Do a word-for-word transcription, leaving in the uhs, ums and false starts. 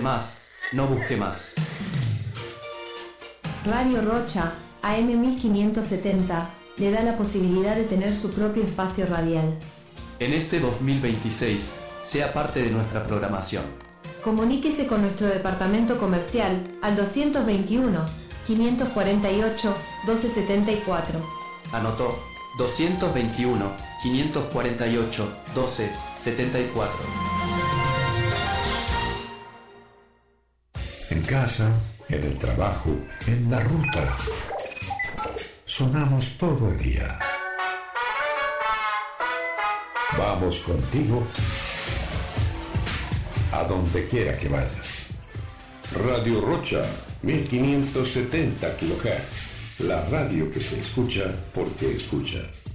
más, no busque más. Radio Rocha, A M mil quinientos setenta, le da la posibilidad de tener su propio espacio radial. En este dos mil veintiséis, sea parte de nuestra programación. Comuníquese con nuestro departamento comercial al doscientos veintiuno, quinientos cuarenta y ocho, doce setenta y cuatro. Anotó, doscientos veintiuno, quinientos cuarenta y ocho, doce setenta y cuatro. En casa, en el trabajo, en la ruta. Sonamos todo el día. Vamos contigo a donde quiera que vayas. Radio Rocha, mil quinientos setenta kilohertz. La radio que se escucha porque escucha.